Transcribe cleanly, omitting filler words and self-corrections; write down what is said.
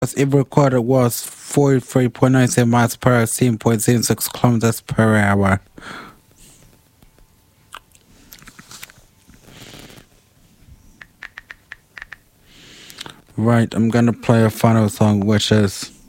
It recorded was 43.97 miles per hour, 7.06 kilometers per hour. Right, I'm gonna play a final song, which is